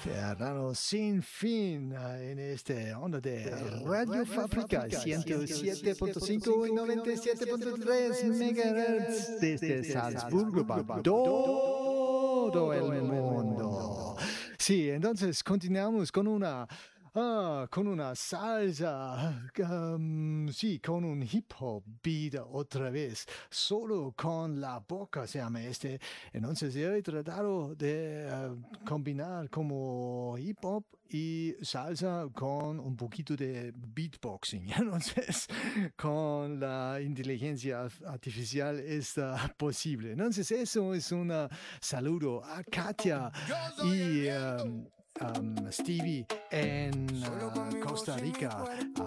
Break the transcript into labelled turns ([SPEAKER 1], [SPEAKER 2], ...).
[SPEAKER 1] Ferraro sin fin en este onda de Radio Fábrica 107.5 y 97.3 MHz desde Salzburgo para todo el mundo. Sí, entonces continuamos con una salsa, sí, con un hip hop beat otra vez, solo con la boca se llama este. Entonces yo he tratado de combinar como hip hop y salsa con un poquito de beatboxing. Entonces, con la inteligencia artificial es posible. Entonces, eso es un saludo a Katia y Stevie en Costa Rica.